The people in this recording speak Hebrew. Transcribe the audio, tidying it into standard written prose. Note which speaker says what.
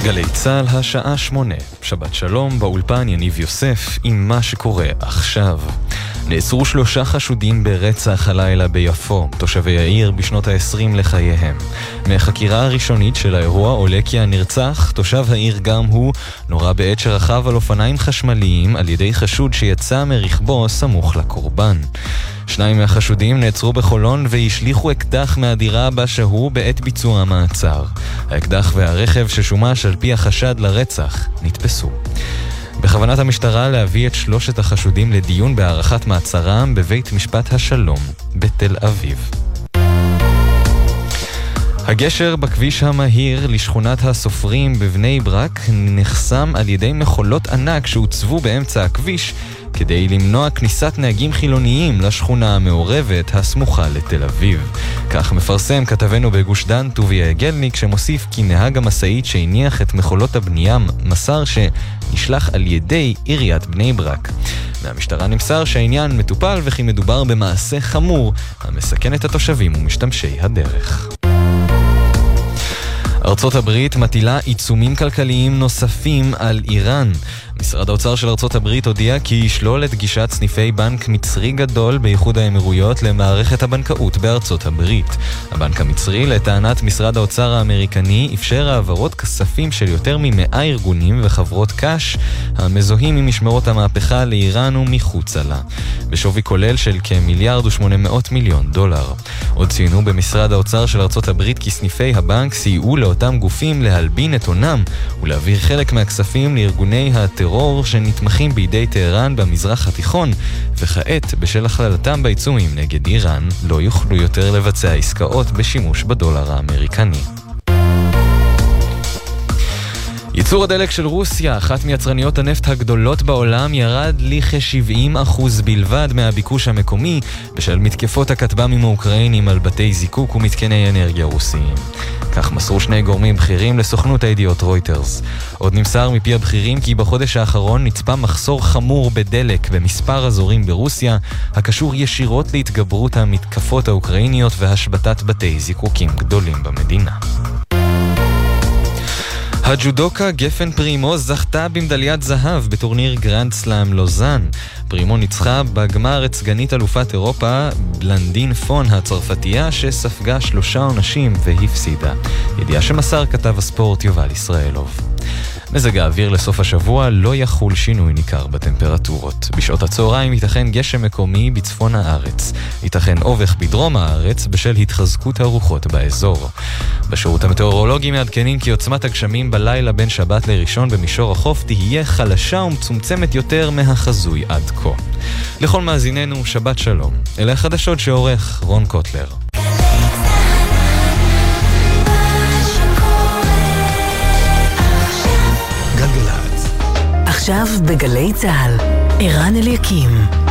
Speaker 1: גלי צהל השעה 8, שבת שלום, באולפן יניב יוסף עם מה שקורה עכשיו. נעצרו 3 חשודים ברצח הלילה ביפו, תושבי העיר בשנות ה-20 לחייהם. מחקירה הראשונית של האירוע עולה כי הנרצח, תושב העיר גם הוא, נורה בעת שרכב על אופניים חשמליים על ידי חשוד שיצא מרכבו סמוך לקורבן. 2 מהחשודים נעצרו בחולון והשליחו אקדח מהדירה בה שהו בעת ביצוע המעצר. האקדח והרכב ששומש על פי החשד לרצח נתפסו. בכוונת המשטרה להביא את 3 החשודים לדיון בהארכת מעצרם בבית משפט השלום בתל אביב. הגשר בכביש המהיר לשכונת הסופרים בבני ברק נחסם על ידי מכולות ענק שהוצבו באמצע הכביש כדי למנוע כניסת נהגים חילוניים לשכונה המעורבת הסמוכה לתל אביב. כך מפרסם כתבנו בגוש דן טוביה גלניק, שמוסיף כי נהג המשאית שהניח את מכולות הבנייה מסר שנשלח על ידי עיריית בני ברק. מהמשטרה נמסר שהעניין מטופל וכי מדובר במעשה חמור המסכן את התושבים ומשתמשי הדרך. ארצות הברית מטילה עיצומים כלכליים נוספים על איראן. משרד האוצר של ארצות הברית הודיע כי ישלול את גישת סניפי בנק מצרי גדול באיחוד האמירויות למערכת הבנקאות בארצות הברית. הבנק המצרי, לטענת משרד האוצר האמריקני, אפשר העברות כספים של יותר מ100 ארגונים וחברות קש המזוהים עם משמרות המהפכה לאיראן ומחוצה לה, בשווי כולל של כ$1.8 מיליארד. עוד ציינו במשרד האוצר של ארצות הברית כי סניפי הבנק סייעו לאותם גופים להלבין את הונם ולהעביר חלק מהכספים לארגוני הטרור שנתמכים בידי טהרן במזרח התיכון, וכעת בשל הכללתם בעיצומים נגד איראן לא יוכלו יותר לבצע עסקאות בשימוש בדולר האמריקני. ייצור הדלק של רוסיה, אחת מיצרניות הנפט הגדולות בעולם, ירד לכ-70% בלבד מהביקוש המקומי בשל מתקפות הכטב"מים האוקראינים על בתי זיקוק ומתקני אנרגיה רוסיים. כך מסרו 2 גורמים בכירים לסוכנות הידיעות רויטרס. עוד נמסר מפי הבכירים כי בחודש האחרון נצפה מחסור חמור בדלק במספר אזורים ברוסיה, הקשור ישירות להתגברות המתקפות האוקראיניות והשבתת בתי זיקוקים גדולים במדינה. הג'ודוקה גפן פרימו זכתה במדליית זהב בטורניר גרנד סלאם לוזאן. פרימו ניצחה בגמר את סגנית אלופת אירופה בלנדין פון הצרפתייה שספגה 3 עונשים והפסידה. ידיעה שמסר כתב הספורט יובל ישראלוב. מזג האוויר לסוף השבוע לא יחול שינוי ניכר בטמפרטורות. בשעות הצהריים ייתכן גשם מקומי בצפון הארץ. ייתכן אובך בדרום הארץ בשל התחזקות הרוחות באזור. בשירות המטאורולוגי מעדכנים כי עוצמת הגשמים בלילה בין שבת לראשון במישור החוף תהיה חלשה ומצומצמת יותר מהחזוי עד כה. לכל מאזיננו שבת שלום. אלה החדשות שעורך רון קוטלר.
Speaker 2: עכשיו בגלי צהל, ערן אליקים.